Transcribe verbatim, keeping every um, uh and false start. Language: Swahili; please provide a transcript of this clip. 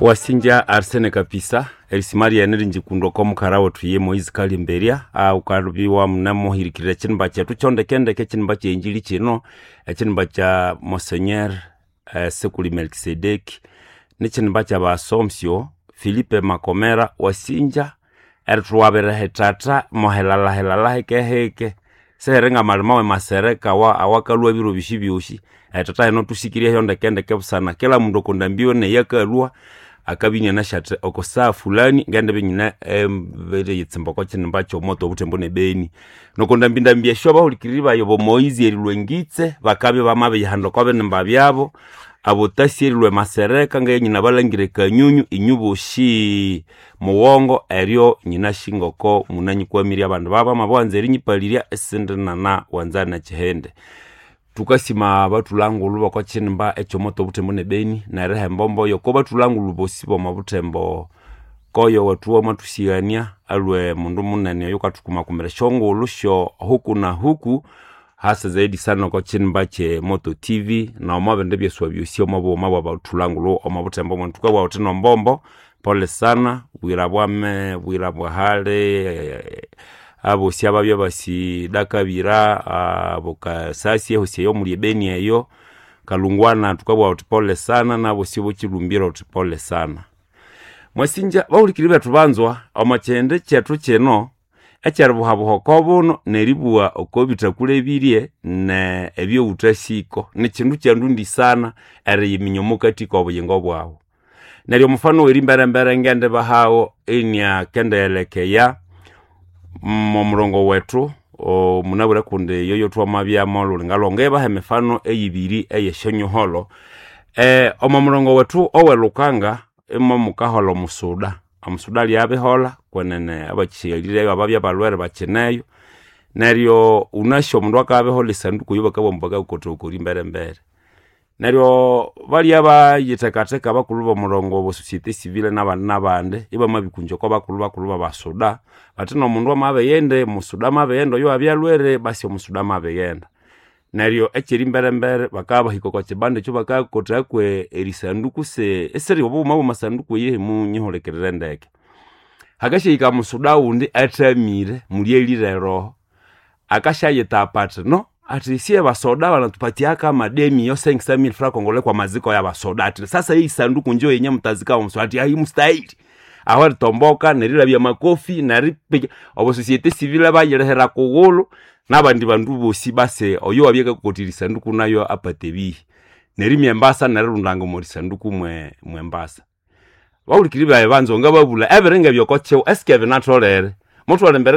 Wasinja Arsene Kapisa elisimari ya niri njikundo kwa mkarawo tuye Moizi Kalimberia au karubiwa mnamo hirikira chinba cha tuchonde kende ke chinba cha injili chino chinba cha Monseigneur uh, Sekuli Melkisedeki ni chinba cha Basomsio Filipe Makomera Wasinja ertuwabere hetata mohelala helala heke heke seherenga marimawe masereka wa awakalua biro bishibiushi etata eno tusikiria yonde kende kebusana kila mundu kondambiwe ne yakalua akabinya na shate okosa fulani ngende binyina emvere yitsimbako chinimba cho moto butembo ne beni nokondambinda mbiesho bahulikiriba yobo Moizi erilwengitse bakabe bamabe yihando kwabe nimba byabo abotasi erilwe masereka ngaye nyina balangire kanyunyu inyubushi muwongo eryo nyina shingoko munanyi kwa miri abantu baba mabwanze rinyipaliria esendana na wanzana chihende tukasima batulangu luba kwa chinimba echo moto butembo ne beni na rehe mbombo yoko batulangu lubo sibo mabutembo koyo watuwa matusigania alwe mundu munene yoka tukuma kumere shongo ulusho huku na huku hasa zaidi sana kwa chinimba che Moto T V na omabende byeswa byosio mabo mabo batulangu lo omabutembo mwantuka wa oteno mbombo pole sana bwirabwame bwirabwa hale abo siaba byo basi dakabira aboka sasi hose yo muri beni eyo kalungwana tukabwa utipole sana nabo sibo kirumbira utipole sana Mwasinja bawulikiribe tubanzwa amachende cyetu cyeno ekyarbuhabuho kobuno neribua okobita kulebirie ne ebyo utasiko ne kindu cyandundi sana ere yiminyomuka tiko obuyingo bwawo neryo mufano werimbere mbere ngende bahawo enya kendeelekeya mumurongo wetu o munabura kunde yoyo twamabya molo ngalonge bahe mifano eyibiri eyeshonyo holo eh omumurongo wetu owelukanga emo mukaholo musuda amusuda lyabe hola kwenene abachiyalire ababya balwere bacheneyo neryo unasho mundu akabe hola sanduku yoba kabo mbaga ukotoko rimbere mbere neryo bali aba yitekateka bakuluba murongo bo societe civile n'abandi n'abande iba mabikunjo kwa bakuluba kuluba basoda batino mundu amabe yende musuda mabe yendo yo abyalwere basi musuda mabe yenda neryo ekiri mbere mbere bakaba hikoko kibande cyo bakakota kwe erisanduku se eseri obo mabo masanduku ye mu nyiholekerere ndeke hagashika musuda undi atamire muri elirero akashayeta apart no ati siye basoda banatupatia kama demi yo cinq cent mille francs kongole kwa maziko ya basoda ati sasa hii sanduku njoo yenye mtazika wa mswati hii mstahili aho tomboka nerira bya makofi naripe obo societe civile bayerehera kugulu nabandi bandu bosi base oyo wabyeka kukotira sanduku nayo apatebi nerimi embasa narundanga muri sanduku mwe mwembasa bawulikiriba yabanzo ngababula eberenga byokoche eske venatolere mutwale